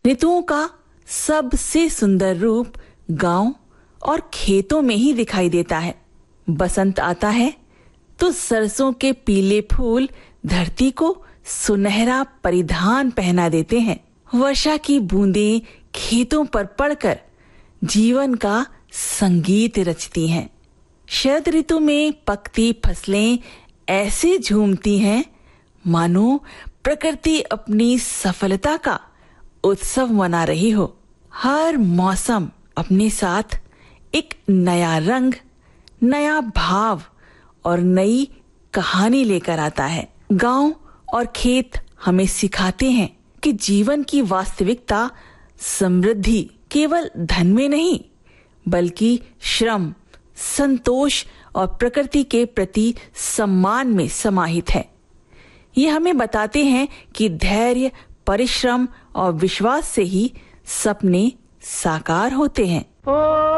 ऋतुओं का सबसे सुंदर रूप गांव और खेतों में ही दिखाई देता है। बसंत आता है तो सरसों के पीले फूल धरती को सुनहरा परिधान पहना देते हैं। वर्षा की बूंदें खेतों पर पड़कर जीवन का संगीत रचती हैं। शरद ऋतु में पकती फसलें ऐसे झूमती हैं मानो प्रकृति अपनी सफलता का उत्सव मना रही हो। हर मौसम अपने साथ एक नया रंग, नया भाव और नई कहानी लेकर आता है। गांव और खेत हमें सिखाते हैं कि जीवन की वास्तविकता समृद्धि केवल धन में नहीं, बल्कि श्रम, संतोष और प्रकृति के प्रति सम्मान में समाहित है। ये हमें बताते हैं कि धैर्य, परिश्रम और विश्वास से ही सपने साकार होते हैं।